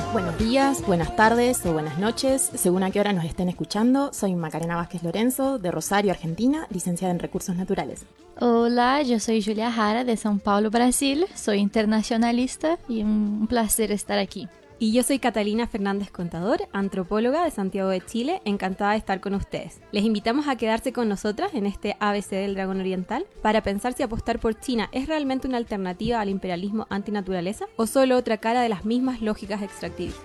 Buenos días, buenas tardes o buenas noches, según a qué hora nos estén escuchando. Soy Macarena Vázquez Lorenzo, de Rosario, Argentina, licenciada en Recursos Naturales. Hola, yo soy Julia Jara, de São Paulo, Brasil. Soy internacionalista y un placer estar aquí. Y yo soy Catalina Fernández Contador, antropóloga de Santiago de Chile, encantada de estar con ustedes. Les invitamos a quedarse con nosotras en este ABC del Dragón Oriental para pensar si apostar por China es realmente una alternativa al imperialismo antinaturaleza o solo otra cara de las mismas lógicas extractivistas.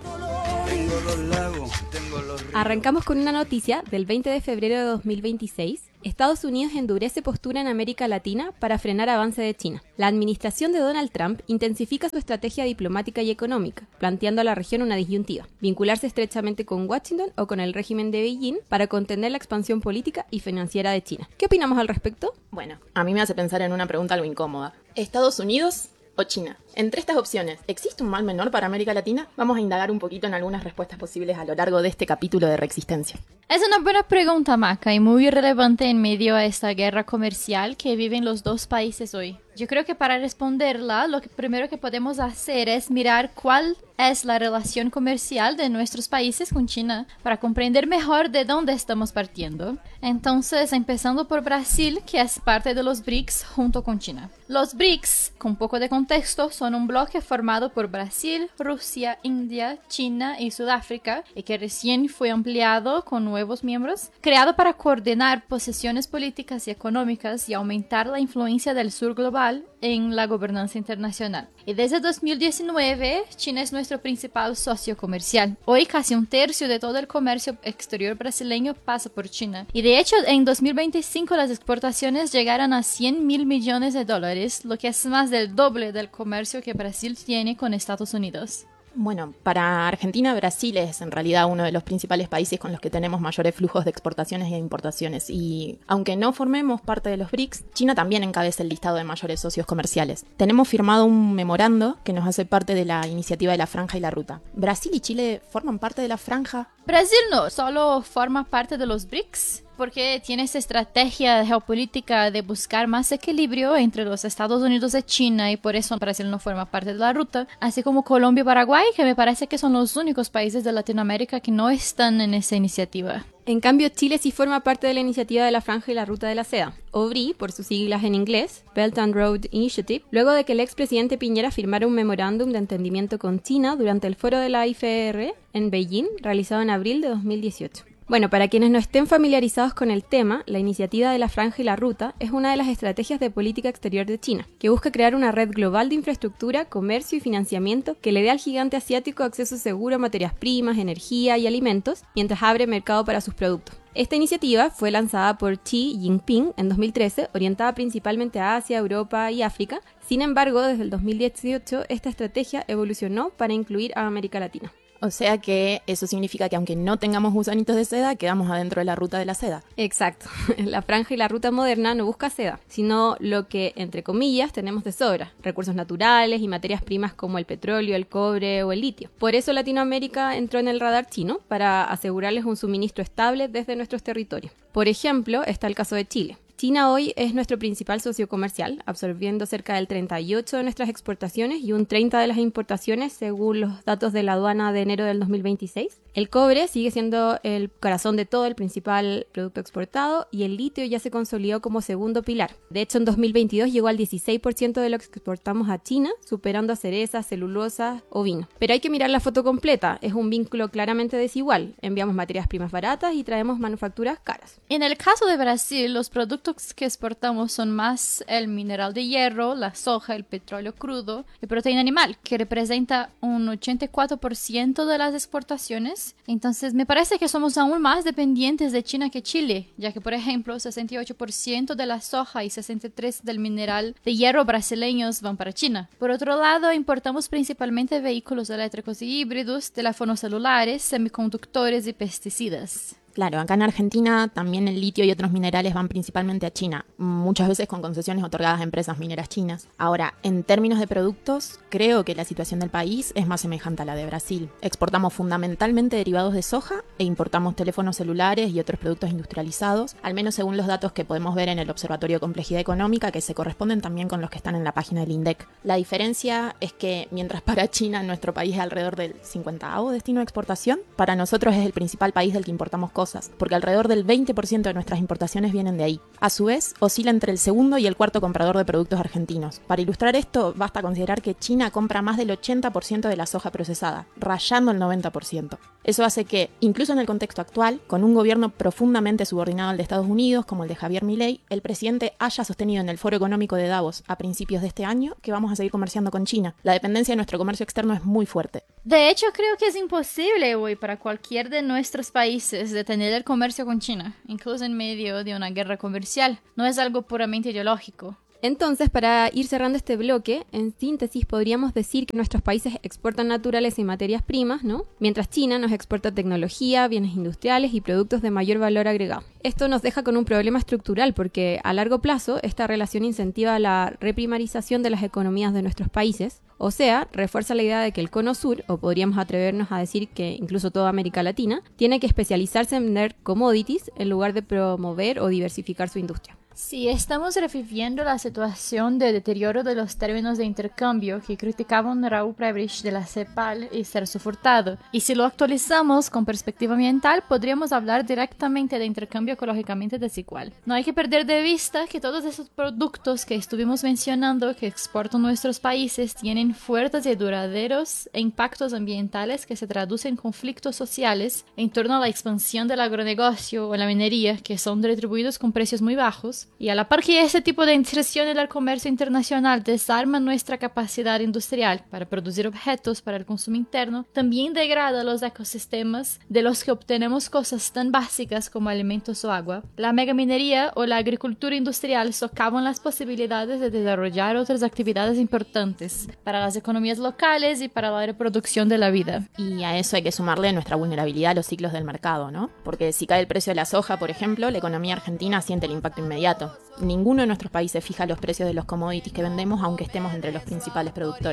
Arrancamos con una noticia del 20 de febrero de 2026. Estados Unidos endurece postura en América Latina para frenar avance de China. La administración de Donald Trump intensifica su estrategia diplomática y económica, planteando a la región una disyuntiva: vincularse estrechamente con Washington o con el régimen de Beijing para contener la expansión política y financiera de China. ¿Qué opinamos al respecto? Bueno, a mí me hace pensar en una pregunta algo incómoda. ¿Estados Unidos o China? Entre estas opciones, ¿existe un mal menor para América Latina? Vamos a indagar un poquito en algunas respuestas posibles a lo largo de este capítulo de Reexistencia. Es una buena pregunta, Maca, y muy relevante en medio a esta guerra comercial que viven los dos países hoy. Yo creo que para responderla, lo primero que podemos hacer es mirar cuál es la relación comercial de nuestros países con China para comprender mejor de dónde estamos partiendo. Entonces, empezando por Brasil, que es parte de los BRICS junto con China. Los BRICS, con un poco de contexto, son un bloque formado por Brasil, Rusia, India, China y Sudáfrica, y que recién fue ampliado con nuevos miembros, creado para coordinar posiciones políticas y económicas y aumentar la influencia del sur global en la gobernanza internacional. Y desde 2019, China es nuestro principal socio comercial. Hoy casi un tercio de todo el comercio exterior brasileño pasa por China. Y de hecho, en 2025 las exportaciones llegaron a 100 mil millones de dólares, lo que es más del doble del comercio que Brasil tiene con Estados Unidos. Bueno, para Argentina, Brasil es en realidad uno de los principales países con los que tenemos mayores flujos de exportaciones e importaciones. Y aunque no formemos parte de los BRICS, China también encabeza el listado de mayores socios comerciales. Tenemos firmado un memorando que nos hace parte de la iniciativa de la Franja y la Ruta. ¿Brasil y Chile forman parte de la Franja? Brasil no, solo forma parte de los BRICS, porque tiene esa estrategia geopolítica de buscar más equilibrio entre los Estados Unidos y China, y por eso Brasil no forma parte de la ruta, así como Colombia y Paraguay, que me parece que son los únicos países de Latinoamérica que no están en esa iniciativa. En cambio, Chile sí forma parte de la iniciativa de la Franja y la Ruta de la Seda, o BRI, por sus siglas en inglés, Belt and Road Initiative, luego de que el expresidente Piñera firmara un memorándum de entendimiento con China durante el foro de la IFR en Beijing, realizado en abril de 2018. Bueno, para quienes no estén familiarizados con el tema, la iniciativa de la Franja y la Ruta es una de las estrategias de política exterior de China, que busca crear una red global de infraestructura, comercio y financiamiento que le dé al gigante asiático acceso seguro a materias primas, energía y alimentos, mientras abre mercado para sus productos. Esta iniciativa fue lanzada por Xi Jinping en 2013, orientada principalmente a Asia, Europa y África. Sin embargo, desde el 2018, esta estrategia evolucionó para incluir a América Latina. O sea que eso significa que aunque no tengamos gusanitos de seda, quedamos adentro de la ruta de la seda. Exacto. La Franja y la Ruta moderna no busca seda, sino lo que, entre comillas, tenemos de sobra: recursos naturales y materias primas como el petróleo, el cobre o el litio. Por eso Latinoamérica entró en el radar chino, para asegurarles un suministro estable desde nuestros territorios. Por ejemplo, está el caso de Chile. China hoy es nuestro principal socio comercial, absorbiendo cerca del 38% de nuestras exportaciones y un 30% de las importaciones, según los datos de la aduana de enero del 2026. El cobre sigue siendo el corazón de todo, el principal producto exportado, y el litio ya se consolidó como segundo pilar. De hecho, en 2022 llegó al 16% de lo que exportamos a China, superando a cereza, celulosa o vino. Pero hay que mirar la foto completa, es un vínculo claramente desigual. Enviamos materias primas baratas y traemos manufacturas caras. En el caso de Brasil, los productos que exportamos son más el mineral de hierro, la soja, el petróleo crudo y proteína animal, que representa un 84% de las exportaciones. Entonces me parece que somos aún más dependientes de China que Chile, ya que por ejemplo 68% de la soja y 63% del mineral de hierro brasileños van para China. Por otro lado, importamos principalmente vehículos eléctricos y híbridos, teléfonos celulares, semiconductores y pesticidas. Claro, acá en Argentina también el litio y otros minerales van principalmente a China, muchas veces con concesiones otorgadas a empresas mineras chinas. Ahora, en términos de productos, creo que la situación del país es más semejante a la de Brasil. Exportamos fundamentalmente derivados de soja e importamos teléfonos celulares y otros productos industrializados, al menos según los datos que podemos ver en el Observatorio de Complejidad Económica, que se corresponden también con los que están en la página del INDEC. La diferencia es que mientras para China nuestro país es alrededor del 50º destino de exportación, para nosotros es el principal país del que importamos cosas, porque alrededor del 20% de nuestras importaciones vienen de ahí. A su vez, oscila entre el segundo y el cuarto comprador de productos argentinos. Para ilustrar esto, basta considerar que China compra más del 80% de la soja procesada, rayando el 90%. Eso hace que, incluso en el contexto actual, con un gobierno profundamente subordinado al de Estados Unidos, como el de Javier Milei, el presidente haya sostenido en el Foro Económico de Davos a principios de este año que vamos a seguir comerciando con China. La dependencia de nuestro comercio externo es muy fuerte. De hecho, creo que es imposible hoy para cualquier de nuestros países detener el comercio con China, incluso en medio de una guerra comercial. No es algo puramente ideológico. Entonces, para ir cerrando este bloque, en síntesis podríamos decir que nuestros países exportan naturales y materias primas, ¿no? Mientras China nos exporta tecnología, bienes industriales y productos de mayor valor agregado. Esto nos deja con un problema estructural porque a largo plazo esta relación incentiva la reprimarización de las economías de nuestros países, o sea, refuerza la idea de que el Cono Sur, o podríamos atrevernos a decir que incluso toda América Latina, tiene que especializarse en vender commodities en lugar de promover o diversificar su industria. Sí, estamos reviviendo la situación de deterioro de los términos de intercambio que criticaban Raúl Prebrich de la CEPAL y Celso Furtado. Y si lo actualizamos con perspectiva ambiental, podríamos hablar directamente de intercambio ecológicamente desigual. No hay que perder de vista que todos esos productos que estuvimos mencionando que exportan nuestros países tienen fuertes y duraderos impactos ambientales que se traducen en conflictos sociales en torno a la expansión del agronegocio o la minería, que son retribuidos con precios muy bajos. Y a la par que ese tipo de inserción en el comercio internacional desarma nuestra capacidad industrial para producir objetos para el consumo interno, también degrada los ecosistemas de los que obtenemos cosas tan básicas como alimentos o agua. La megaminería o la agricultura industrial socavan las posibilidades de desarrollar otras actividades importantes para las economías locales y para la reproducción de la vida. Y a eso hay que sumarle nuestra vulnerabilidad a los ciclos del mercado, ¿no? Porque si cae el precio de la soja, por ejemplo, la economía argentina siente el impacto inmediato. Ninguno de nuestros países fija los precios de los commodities que vendemos, aunque estemos entre los principales productores.